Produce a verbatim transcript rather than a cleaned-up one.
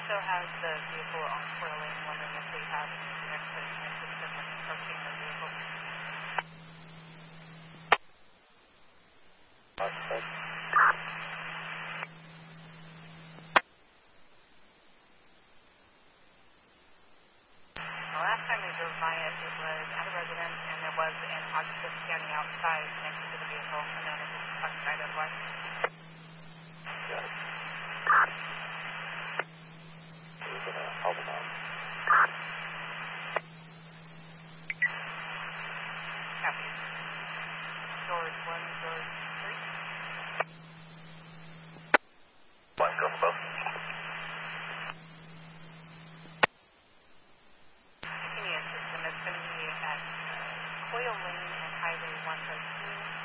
also has the vehicle on four lane, wondering if they have the expedition system when approaching the vehicle. Suspect. The last time we drove by it, it was at a residence, and there was an occupant standing outside next to the vehicle, and then it was occupied otherwise. Got it. We're going to help them out. Copy. George one, George three. One, go for both. Continuous system is going to be at uh, Coyle Lane and Highway one thirteen.